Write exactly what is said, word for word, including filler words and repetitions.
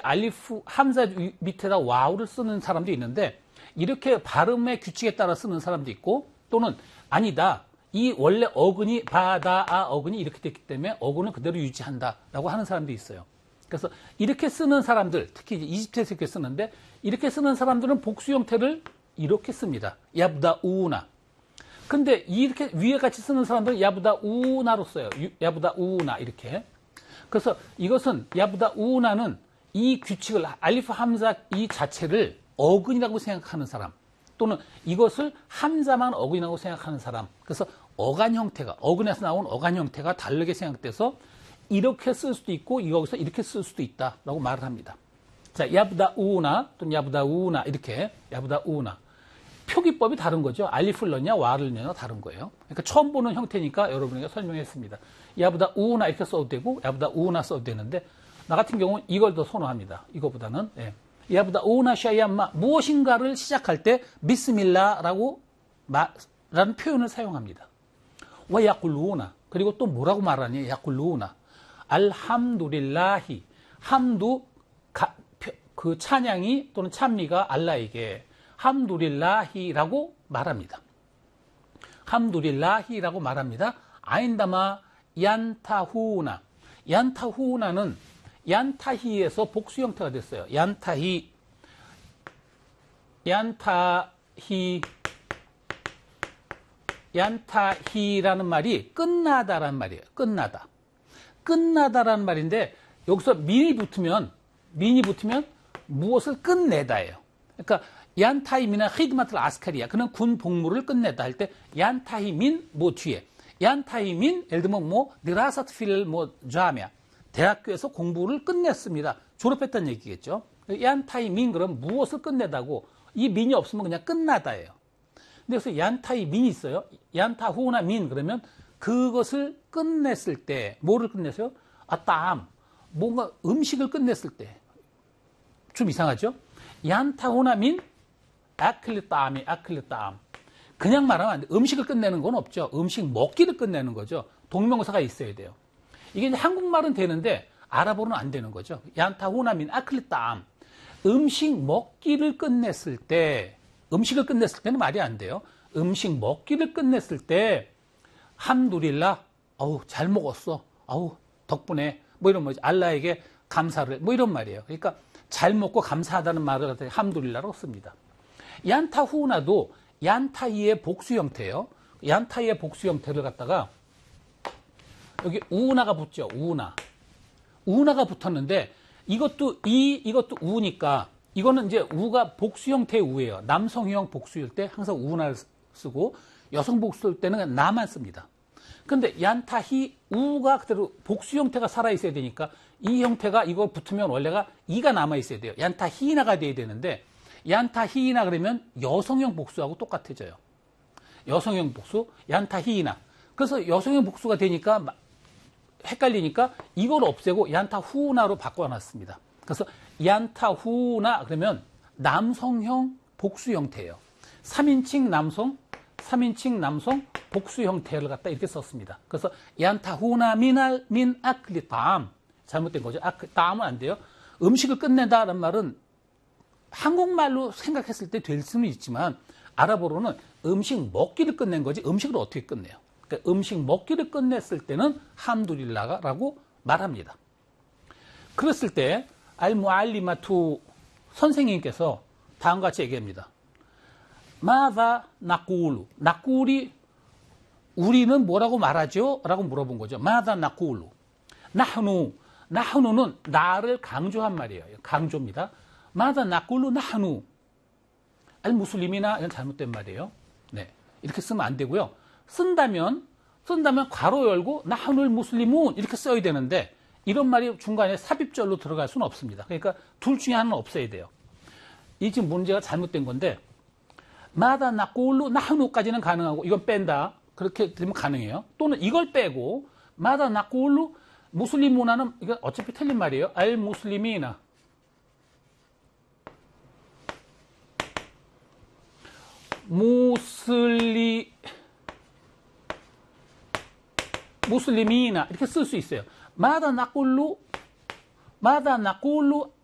알리프 함자 밑에다 와우를 쓰는 사람도 있는데 이렇게 발음의 규칙에 따라 쓰는 사람도 있고 또는 아니다. 이 원래 어근이 바다아 어근이 이렇게 됐기 때문에 어근을 그대로 유지한다라고 하는 사람도 있어요. 그래서 이렇게 쓰는 사람들, 특히 이제 이집트에서 이렇게 쓰는데 이렇게 쓰는 사람들은 복수 형태를 이렇게 씁니다. 야부다우나. 근데 이렇게 위에 같이 쓰는 사람들은 야부다우나로 써요. 야부다우나 이렇게. 그래서 이것은 야부다우나는 이 규칙을 알리프 함자 이 자체를 어근이라고 생각하는 사람 또는 이것을 함자만 어근이라고 생각하는 사람. 그래서 어간 형태가 어근에서 나온 어간 형태가 다르게 생각돼서 이렇게 쓸 수도 있고 여기서 이렇게 쓸 수도 있다라고 말을 합니다. 자, 야부다우나 또는 야부다우나 이렇게 야부다우나 표기법이 다른 거죠. 알리프를 넣냐 와를 넣냐 다른 거예요. 그러니까 처음 보는 형태니까 여러분에게 설명했습니다. 야부다우나 이렇게 써도 되고 야부다우나 써도 되는데 나 같은 경우는 이걸 더 선호합니다. 이거보다는 예. 야부다우나 샤이암마 무엇인가를 시작할 때 비스밀라라고 마, 라는 표현을 사용합니다. 와 야꿀루나 그리고 또 뭐라고 말하냐 야꿀루나 알함두릴라히 함두 가, 그 찬양이 또는 찬미가 알라에게 함두릴라히라고 말합니다. 함두릴라히라고 말합니다. 아인다마 얀타후나 얀타후나는 얀타히에서 복수 형태가 됐어요. 얀타히 얀타히 얀타히라는 말이 끝나다라는 말이에요. 끝나다. 끝나다라는 말인데 여기서 민이 붙으면 민이 붙으면 무엇을 끝내다예요. 그러니까 얀타히민은 히드마틀 아스카리야. 그는 군 복무를 끝내다 할 때 얀타히민 뭐 뒤에 얀타히민 예를 들면 뭐 드라사트 필뭐 자미아 대학교에서 공부를 끝냈습니다. 졸업했다는 얘기겠죠. 얀타히민 그럼 무엇을 끝내다고 이 민이 없으면 그냥 끝나다예요. 근데 그래서 얀타히 민이 있어요. 얀타후나 민 그러면 그것을 끝냈을 때 뭐를 끝냈어요? 아, 땀. 뭔가 음식을 끝냈을 때. 좀 이상하죠? 얀타후나 민 아클리 땀이 아클리 땀. 그냥 말하면 안 돼. 음식을 끝내는 건 없죠. 음식 먹기를 끝내는 거죠. 동명사가 있어야 돼요. 이게 이제 한국말은 되는데 아랍어는 안 되는 거죠. 얀타후나 민 아클리 땀. 음식 먹기를 끝냈을 때 음식을 끝냈을 때는 말이 안 돼요. 음식 먹기를 끝냈을 때 함두릴라, 어우 잘 먹었어, 어우 덕분에 뭐 이런 거지. 알라에게 감사를 뭐 이런 말이에요. 그러니까 잘 먹고 감사하다는 말을 함두릴라라고 씁니다. 얀타후나도 얀타히의 복수 형태예요. 얀타히의 복수 형태를 갖다가 여기 우나가 붙죠. 우나, 우나가 붙었는데 이것도 이 이것도 우니까. 이거는 이제 우가 복수 형태의 우예요. 남성형 복수일 때 항상 우나를 쓰고 여성 복수일 때는 나만 씁니다. 근데 얀타히 우가 그대로 복수 형태가 살아있어야 되니까 이 형태가 이거 붙으면 원래가 이가 남아있어야 돼요. 얀타히나가 돼야 되는데 얀타히나 그러면 여성형 복수하고 똑같아져요. 여성형 복수, 얀타히나. 그래서 여성형 복수가 되니까 헷갈리니까 이걸 없애고 얀타후나로 바꿔놨습니다. 그래서 얀타후나 그러면 남성형 복수 형태예요. 삼인칭 남성, 삼인칭 남성 복수 형태를 갖다 이렇게 썼습니다. 그래서 얀타후나 민알 민 아클리 땀 잘못된 거죠. 아, 땀은 안 돼요. 음식을 끝낸다는 말은 한국말로 생각했을 때 될 수는 있지만 아랍어로는 음식 먹기를 끝낸 거지 음식을 어떻게 끝내요? 그러니까 음식 먹기를 끝냈을 때는 함두릴라라고 말합니다. 그랬을 때 알무알리마투 선생님께서 다음과 같이 얘기합니다. 마다 나꾸루. 나꾸리 우리는 뭐라고 말하죠? 라고 물어본 거죠. 마다 나꾸루. 나흐누. 나흐누는 나를 강조한 말이에요. 강조입니다. 마다 나꾸루 나흐누. 알 무슬림이나 이건 잘못된 말이에요. 네. 이렇게 쓰면 안 되고요. 쓴다면 쓴다면 괄호 열고 나흐누 무슬리문 이렇게 써야 되는데 이런 말이 중간에 삽입절로 들어갈 수는 없습니다. 그러니까 둘 중에 하나는 없어야 돼요. 이 지금 문제가 잘못된 건데 마다 나꿀루 나흐누까지는 가능하고 이건 뺀다. 그렇게 되면 가능해요. 또는 이걸 빼고 마다 나꿀루 무슬림 문화는 이건 어차피 틀린 말이에요. 알 무슬림이나 무슬리 무슬림이나 이렇게 쓸 수 있어요. 마다 나꿀루 마다 나꿀루